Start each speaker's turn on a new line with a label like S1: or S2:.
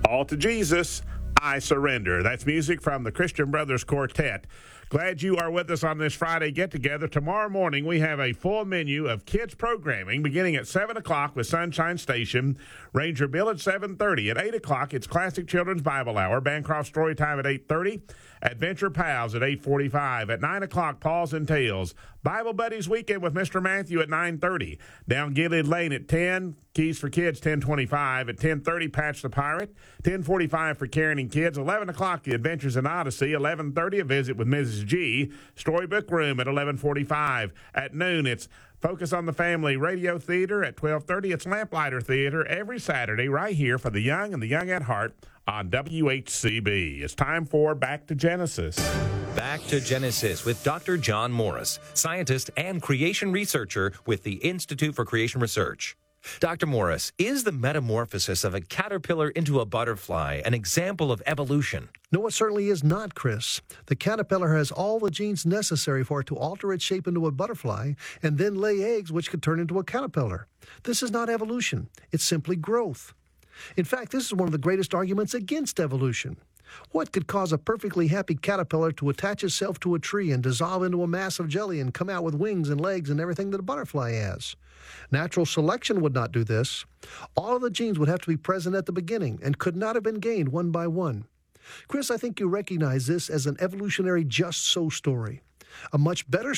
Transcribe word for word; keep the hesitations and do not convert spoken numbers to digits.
S1: All to Jesus, I surrender. That's music from the Christian Brothers Quartet. Glad you are with us on this Friday get-together. Tomorrow morning, we have a full menu of kids programming beginning at seven o'clock with Sunshine Station, Ranger Bill at seven thirty. At eight o'clock, it's Classic Children's Bible Hour, Bancroft Storytime at eight thirty, Adventure Pals at eight forty-five. At nine o'clock, Paws and Tales, Bible Buddies Weekend with Mister Matthew at nine thirty. Down Gilead Lane at ten, Keys for Kids ten twenty-five. At ten thirty, Patch the Pirate, ten forty-five for Caring and Kids. eleven o'clock, The Adventures in Odyssey. eleven thirty, a visit with Missus G. Storybook Room at eleven forty-five. At noon, it's Focus on the Family Radio Theater. At twelve thirty, it's Lamplighter Theater every Saturday right here for the young and the young at heart on W H C B. It's time for Back to Genesis.
S2: Back to Genesis with Doctor John Morris, scientist and creation researcher with the Institute for Creation Research. Doctor Morris, is the metamorphosis of a caterpillar into a butterfly an example of evolution?
S3: No, it certainly is not, Chris. The caterpillar has all the genes necessary for it to alter its shape into a butterfly and then lay eggs which could turn into a caterpillar. This is not evolution. It's simply growth. In fact, this is one of the greatest arguments against evolution. What could cause a perfectly happy caterpillar to attach itself to a tree and dissolve into a mass of jelly and come out with wings and legs and everything that a butterfly has? Natural selection would not do this. All of the genes would have to be present at the beginning and could not have been gained one by one. Chris, I think you recognize this as an evolutionary just so story. A much better